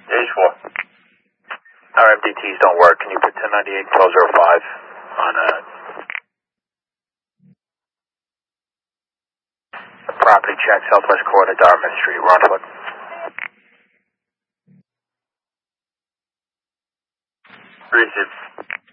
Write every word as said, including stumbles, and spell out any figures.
H four. Our M D Ts don't work. Can you put ten ninety-eight twelve oh five on a property check, southwest corner, Dartmouth Street, Ronfoot? Receive.